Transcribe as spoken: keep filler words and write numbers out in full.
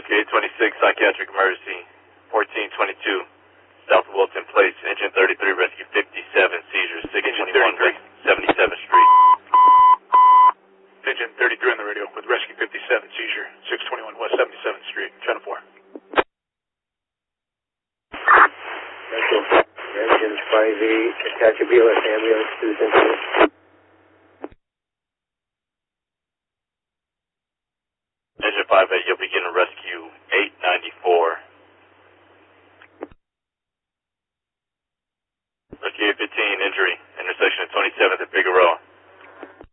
eight twenty-six, psychiatric emergency, fourteen twenty-two, South Wilton Place, engine thirty-three, rescue fifty-seven, seizures, six twenty-one, seventy-seventh Street. Engine thirty-three on the radio with rescue fifty-seven, seizure, six twenty-one West seventy-seventh Street, channel four. Engine five eight, attach a B L S ambulance to the center.